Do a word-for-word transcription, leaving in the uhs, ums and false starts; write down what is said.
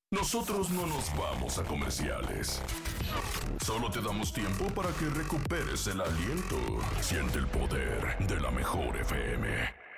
Nosotros no nos vamos a comerciales. Solo te damos tiempo para que recuperes el aliento. Siente el poder de la mejor F M.